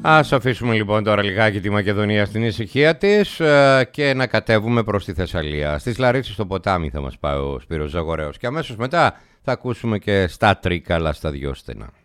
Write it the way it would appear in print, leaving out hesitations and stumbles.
Ας αφήσουμε λοιπόν τώρα λιγάκι τη Μακεδονία στην ησυχία της και να κατέβουμε προς τη Θεσσαλία. Στις Λαρίσσες στο ποτάμι θα μας πάει ο Σπύρος Ζαγορέος και αμέσως μετά θα ακούσουμε και στα Τρίκαλα στα δυο στενά.